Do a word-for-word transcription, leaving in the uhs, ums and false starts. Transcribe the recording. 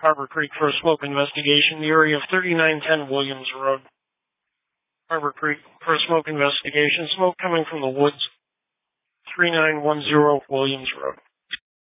Harbor Creek for a smoke investigation, the area of thirty-nine ten Williams Road. Harbor Creek for a smoke investigation, smoke coming from the woods, three nine one zero Williams Road.